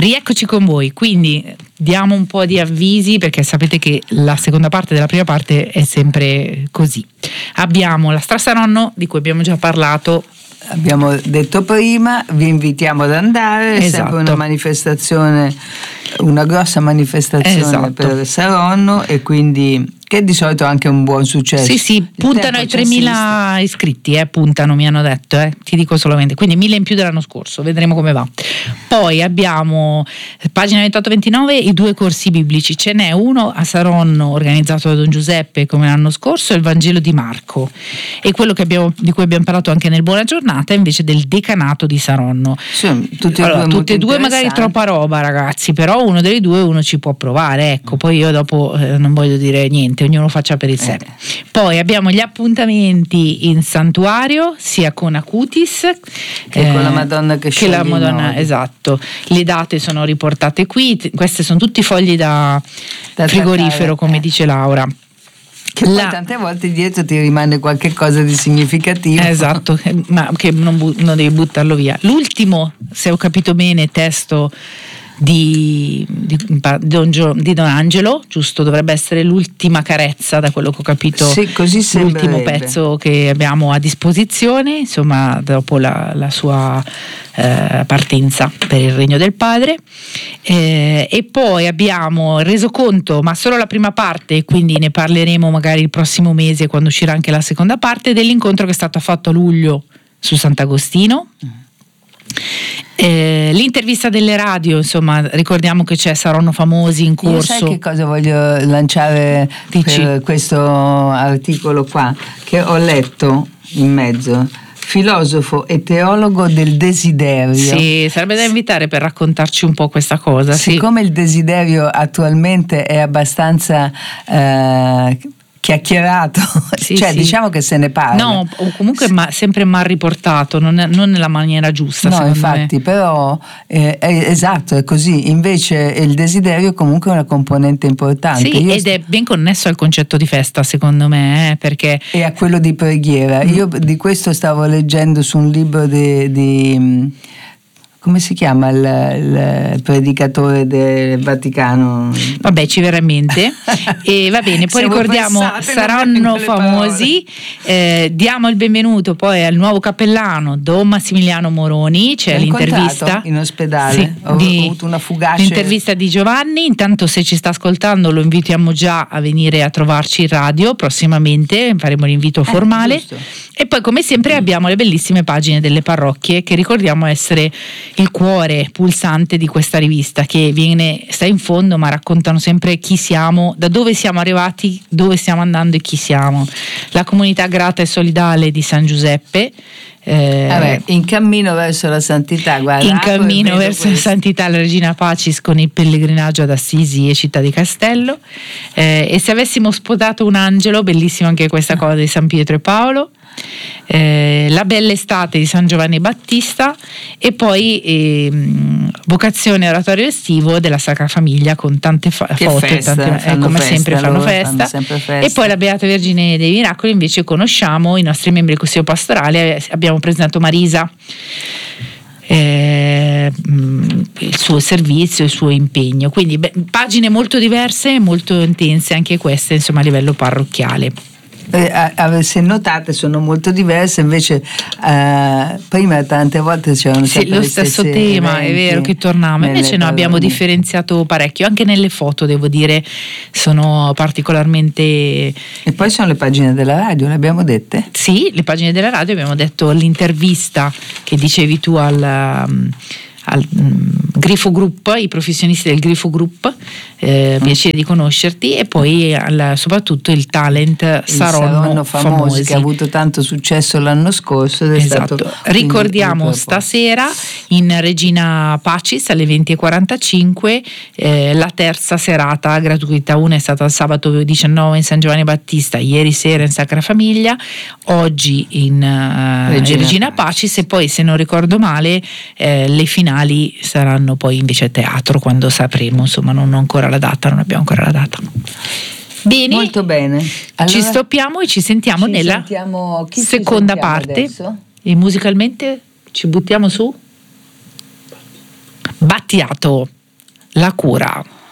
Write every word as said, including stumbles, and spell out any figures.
Rieccoci con voi, quindi diamo un po' di avvisi perché sapete che la seconda parte della prima parte è sempre così. Abbiamo la Strassaronno di cui abbiamo già parlato. Abbiamo detto prima, vi invitiamo ad andare, è Esatto. sempre una manifestazione, una grossa manifestazione Esatto. per Saronno e quindi che di solito è anche un buon successo. Sì, sì, puntano ai tremila iscritti, eh, puntano, mi hanno detto, eh, ti dico solamente, quindi mille in più dell'anno scorso, vedremo come va. Poi abbiamo, pagina ventotto ventinove, i due corsi biblici, ce n'è uno a Saronno organizzato da Don Giuseppe come l'anno scorso, il Vangelo di Marco, e quello che abbiamo, di cui abbiamo parlato anche nel Buona Giornata invece del decanato di Saronno. Sì, tutti e allora, due tutte e due magari troppa roba, ragazzi, però uno dei due uno ci può provare, ecco, poi io dopo eh, non voglio dire niente, ognuno faccia per il sé. Eh. Poi abbiamo gli appuntamenti in santuario sia con Acutis che eh, con la Madonna che, che la Madonna, esatto. Le date sono riportate qui, queste sono tutti fogli da, da frigorifero, come eh. dice Laura. Che poi la... tante volte dietro ti rimane qualche cosa di significativo. Esatto, ma che non, bu- non devi buttarlo via. L'ultimo, se ho capito bene, testo Di, di, Don Gio, di Don Angelo, giusto? Dovrebbe essere l'ultima carezza, da quello che ho capito. Sì, così l'ultimo pezzo che abbiamo a disposizione, insomma, dopo la, la sua eh, partenza per il Regno del Padre. Eh, e poi abbiamo il resoconto, ma solo la prima parte, quindi ne parleremo magari il prossimo mese quando uscirà anche la seconda parte, dell'incontro che è stato fatto a luglio su Sant'Agostino. Eh, l'intervista delle radio, insomma, ricordiamo che c'è Saronno Famosi in corso. Io sai che cosa voglio lanciare Dici. per questo articolo qua che ho letto in mezzo? Filosofo e teologo del desiderio. Sì, sarebbe da invitare per raccontarci un po' questa cosa. Siccome sì. il desiderio attualmente è abbastanza eh, chiacchierato, sì, cioè sì. diciamo che se ne parla. No, o comunque ma, sempre mal riportato, non, è, non nella maniera giusta. No, infatti, me. però eh, è, esatto, è così. Invece il desiderio è comunque una componente importante. Sì, Io ed st- è ben connesso al concetto di festa, secondo me, eh, perché e a quello di preghiera. Mm. Io di questo stavo leggendo su un libro di, di come si chiama il, il predicatore del Vaticano? Vabbè, ci verrà in mente. E va bene, poi Siamo ricordiamo Saranno Famosi, eh, diamo il benvenuto poi al nuovo cappellano Don Massimiliano Moroni, c'è L'ho l'intervista in ospedale, sì, ho, di, ho avuto una fugace. L'intervista di Giovanni. Intanto, se ci sta ascoltando, lo invitiamo già a venire a trovarci in radio prossimamente, faremo l'invito formale. Eh, e poi, come sempre, abbiamo le bellissime pagine delle parrocchie, che ricordiamo essere il cuore pulsante di questa rivista, che viene, sta in fondo, ma raccontano sempre chi siamo, da dove siamo arrivati, dove stiamo andando e chi siamo. La comunità grata e solidale di San Giuseppe, eh, Vabbè, in cammino verso la santità, guarda, in cammino verso questo. la santità, la Regina Pacis con il pellegrinaggio ad Assisi e Città di Castello, eh, e se avessimo sposato un angelo, bellissima anche questa cosa di San Pietro e Paolo. Eh, la bella estate di San Giovanni Battista, e poi eh, vocazione oratorio estivo della Sacra Famiglia con tante fa- foto festa, tante, eh, come festa, sempre fanno festa. fanno sempre festa. E poi la Beata Vergine dei Miracoli invece conosciamo i nostri membri del Consiglio Pastorale, abbiamo presentato Marisa, Eh, il suo servizio, il suo impegno, quindi beh, pagine molto diverse, molto intense anche queste, insomma, a livello parrocchiale. Eh, se notate sono molto diverse, invece eh, prima tante volte c'erano sì, lo stesso tema, è vero, che tornava, invece no, abbiamo differenziato parecchio, anche nelle foto devo dire sono particolarmente. E poi sono le pagine della radio, le abbiamo dette? Sì, le pagine della radio, abbiamo detto l'intervista che dicevi tu al um, al um, Grifo Group, i professionisti del Grifo Group, eh, mm. piacere di conoscerti, e poi al, soprattutto il talent il Saronno, Saronno famosi, famosi che ha avuto tanto successo l'anno scorso ed è esatto. stato, ricordiamo stasera in Regina Pacis alle venti e quarantacinque eh, la terza serata gratuita. Una è stata il sabato diciannove in San Giovanni Battista, ieri sera in Sacra Famiglia, oggi in uh, Regina, Regina Pacis. Pacis, e poi, se non ricordo male, eh, le finali saranno poi invece a teatro, quando sapremo, insomma, non ho ancora la data, non abbiamo ancora la data. Bene, molto bene. Allora, ci stoppiamo e ci sentiamo ci nella sentiamo, chi seconda ci parte adesso? E musicalmente ci buttiamo su Battiato, la cura.